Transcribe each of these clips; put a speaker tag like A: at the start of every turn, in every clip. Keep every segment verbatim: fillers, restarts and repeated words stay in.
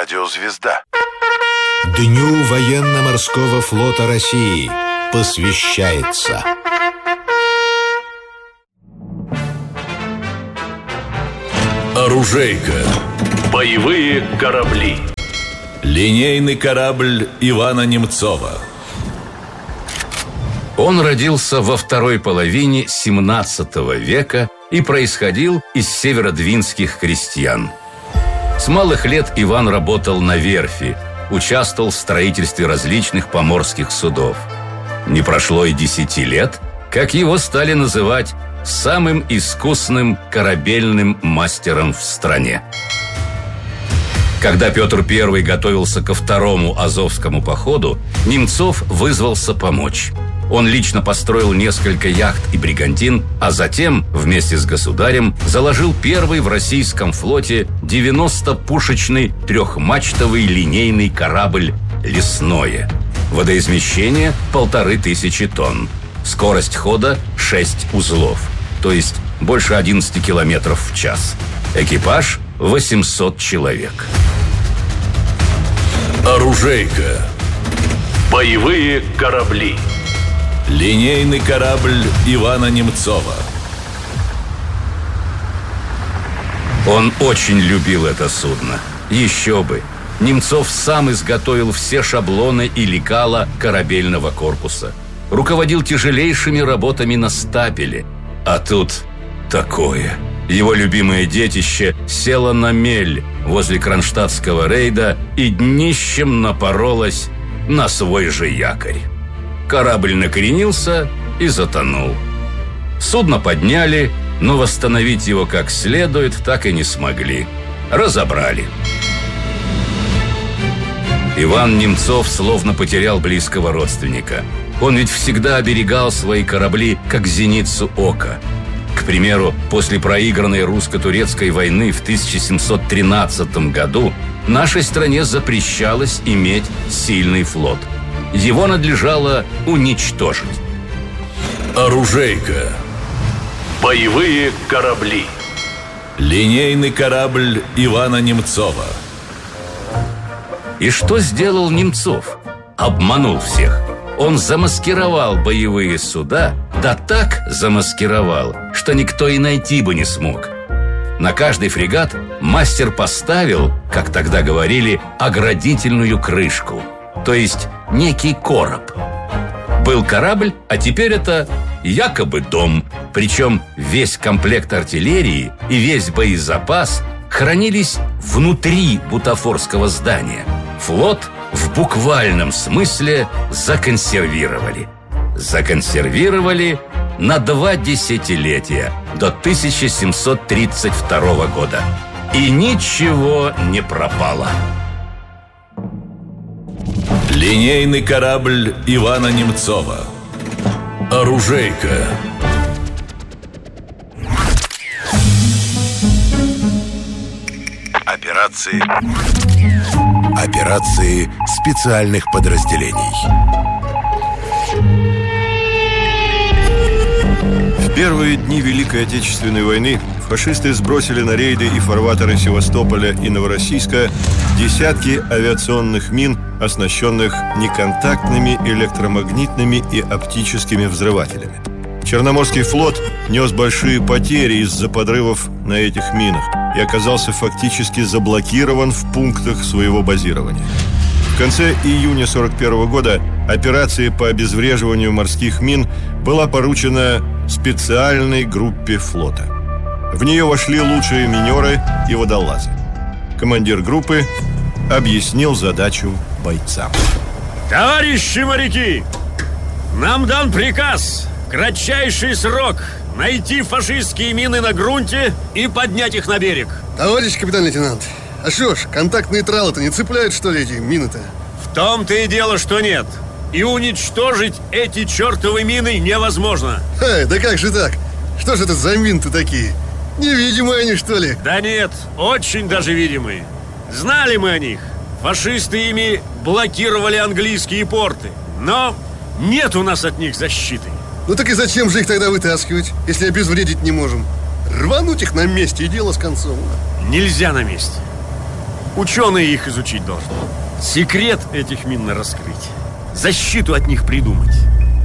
A: Радиозвезда.
B: Дню военно-морского флота России посвящается.
C: Оружейка. Боевые корабли. Линейный корабль Ивана Немцова.
D: Он родился во второй половине семнадцатого века и происходил из северодвинских крестьян. С малых лет Иван работал на верфи, участвовал в строительстве различных поморских судов. Не прошло и десяти лет, как его стали называть самым искусным корабельным мастером в стране. Когда Петр Первый готовился ко второму Азовскому походу, Немцов вызвался помочь. Он лично построил несколько яхт и бригантин, а затем вместе с государем заложил первый в российском флоте девяностопушечный трехмачтовый линейный корабль «Лесное». Водоизмещение полторы тысячи тонн. Скорость хода шесть узлов, то есть больше одиннадцати километров в час. Экипаж восемьсот человек.
C: Оружейка. Боевые корабли. Линейный корабль Ивана Немцова.
D: Он очень любил это судно. Еще бы! Немцов сам изготовил все шаблоны и лекала корабельного корпуса. Руководил тяжелейшими работами на стапеле. А тут такое. Его любимое детище село на мель возле кронштадтского рейда и днищем напоролось на свой же якорь. Корабль накренился и затонул. Судно подняли, но восстановить его как следует так и не смогли. Разобрали. Иван Немцов словно потерял близкого родственника. Он ведь всегда оберегал свои корабли, как зеницу ока. К примеру, после проигранной русско-турецкой войны в тысяча семьсот тринадцатом году нашей стране запрещалось иметь сильный флот. Его надлежало уничтожить.
C: Оружейка. Боевые корабли. Линейный корабль Ивана Немцова.
D: И что сделал Немцов? Обманул всех. Он замаскировал боевые суда, да так замаскировал, что никто и найти бы не смог. На каждый фрегат мастер поставил, как тогда говорили, оградительную крышку, то есть некий короб. Был корабль, а теперь это якобы дом. Причем весь комплект артиллерии и весь боезапас хранились внутри бутафорского здания. Флот в буквальном смысле законсервировали. Законсервировали на два десятилетия, до тысяча семьсот тридцать второго года. И ничего не пропало.
C: Линейный корабль Ивана Немцова. Оружейка.
A: Операции. Операции специальных подразделений.
E: В первые дни Великой Отечественной войны фашисты сбросили на рейды и фарватеры Севастополя и Новороссийска десятки авиационных мин, оснащенных неконтактными электромагнитными и оптическими взрывателями. Черноморский флот нес большие потери из-за подрывов на этих минах и оказался фактически заблокирован в пунктах своего базирования. В конце июня сорок первого года операция по обезвреживанию морских мин была поручена специальной группе флота. В нее вошли лучшие минеры и водолазы. Командир группы объяснил задачу бойцам.
F: Товарищи моряки, нам дан приказ в кратчайший срок найти фашистские мины на грунте и поднять их на берег.
G: Товарищ капитан-лейтенант, а что ж, контактные тралы-то не цепляют, что ли, эти мины-то?
F: В том-то и дело, что нет. И уничтожить эти чертовы мины невозможно.
G: Ха, да как же так? Что же это за мины-то такие? Невидимые они, что ли?
F: Да нет, очень даже видимые. Знали мы о них. Фашисты ими блокировали английские порты. Но нет у нас от них защиты.
G: Ну так и зачем же их тогда вытаскивать, если обезвредить не можем? Рвануть их на месте и дело с концом.
F: Нельзя на месте. Ученые их изучить должны. Секрет этих мин раскрыть. Защиту от них придумать.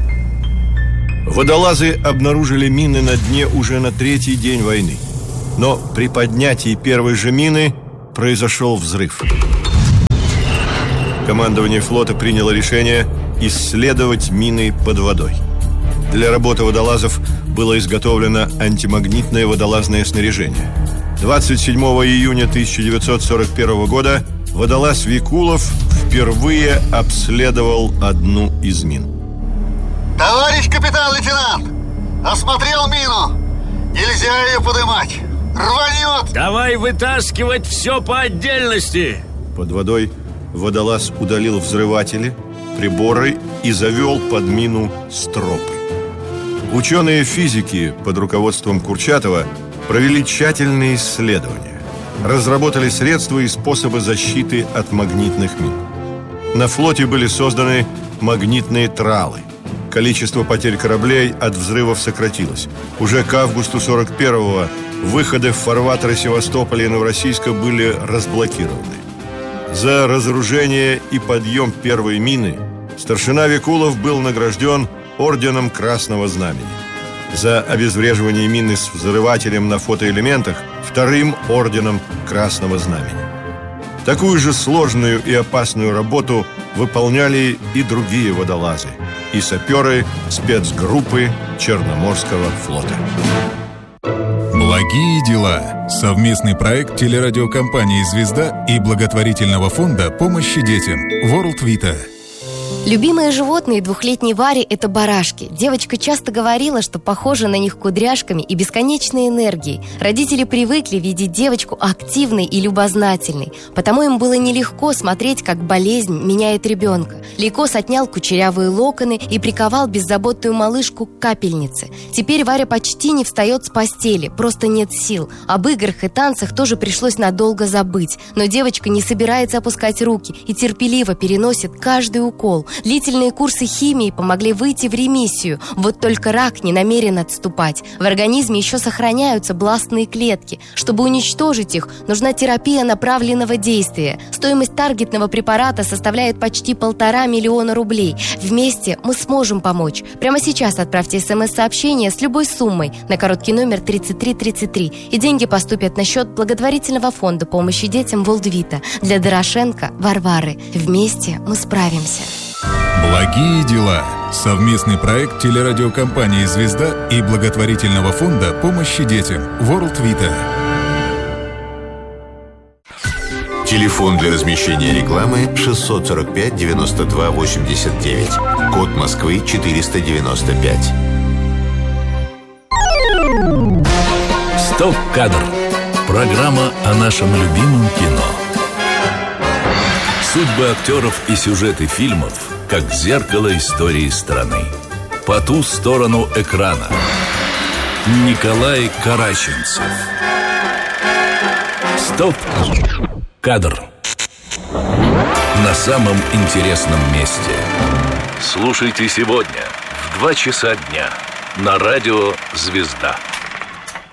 E: Водолазы обнаружили мины на дне уже на третий день войны. Но при поднятии первой же мины произошел взрыв. Командование флота приняло решение исследовать мины под водой. Для работы водолазов было изготовлено антимагнитное водолазное снаряжение. двадцать седьмого июня тысяча девятьсот сорок первого года водолаз Викулов впервые обследовал одну из мин.
H: Товарищ капитан-лейтенант, осмотрел мину. Нельзя ее поднимать. Рванет.
F: Давай вытаскивать все по отдельности.
E: Под водой водолаз удалил взрыватели, приборы и завел под мину стропы. Ученые-физики под руководством Курчатова провели тщательные исследования, разработали средства и способы защиты от магнитных мин. На флоте были созданы магнитные тралы. Количество потерь кораблей от взрывов сократилось. Уже к августу сорок первого выходы в фарватеры Севастополя и Новороссийска были разблокированы. За разоружение и подъем первой мины старшина Викулов был награжден орденом Красного Знамени. За обезвреживание мины с взрывателем на фотоэлементах вторым орденом Красного Знамени. Такую же сложную и опасную работу выполняли и другие водолазы, и саперы спецгруппы Черноморского флота.
I: Благие дела. Совместный проект телерадиокомпании «Звезда» и благотворительного фонда помощи детям World Vita.
J: Любимые животные двухлетней Вари – это барашки. Девочка часто говорила, что похожа на них кудряшками и бесконечной энергией. Родители привыкли видеть девочку активной и любознательной, потому им было нелегко смотреть, как болезнь меняет ребенка. Лейкоз отнял кучерявые локоны и приковал беззаботную малышку к капельнице. Теперь Варя почти не встает с постели, просто нет сил. Об играх и танцах тоже пришлось надолго забыть. Но девочка не собирается опускать руки и терпеливо переносит каждый укол. Длительные курсы химии помогли выйти в ремиссию. Вот только рак не намерен отступать. В организме еще сохраняются бластные клетки. Чтобы уничтожить их, нужна терапия направленного действия. Стоимость таргетного препарата составляет почти полтора миллиона рублей. Вместе мы сможем помочь. Прямо сейчас отправьте смс-сообщение с любой суммой на короткий номер тридцать три тридцать три, и деньги поступят на счет благотворительного фонда помощи детям World Vita для Дорошенко Варвары. Вместе мы справимся.
I: Благие дела. Совместный проект телерадиокомпании «Звезда» и благотворительного фонда помощи детям World Vita.
B: Телефон для размещения рекламы шестьсот сорок пять девяносто два восемьдесят девять. Код Москвы четыреста девяносто пять.
C: Стоп-кадр. Программа о нашем любимом кино. Судьбы актеров и сюжеты фильмов, как зеркало истории страны. По ту сторону экрана. Николай Караченцев. Стоп-кадр. На самом интересном месте. Слушайте сегодня в два часа дня на радио «Звезда».